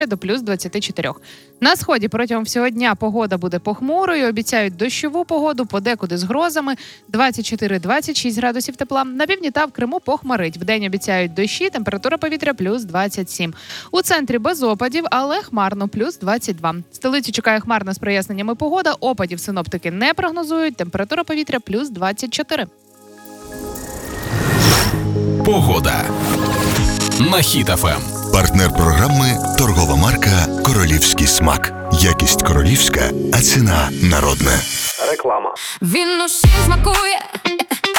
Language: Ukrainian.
до плюс 24. На сході протягом всього дня погода буде похмурою, обіцяють дощову погоду, подекуди з грозами, 24-26 градусів тепла. На півдні та в Криму похмарить. Вдень обіцяють дощі, температура повітря плюс 27. У центрі без опадів, але хмарно, плюс 22. Столицю чекає хмарна з проясненнями погода, опадів синоптики не прогнозують, температура повітря плюс 24. Погода на Хіт ФМ. Партнер програми торгова марка «Королівський смак». Якість королівська, а ціна народна. Реклама. Він усім смакує,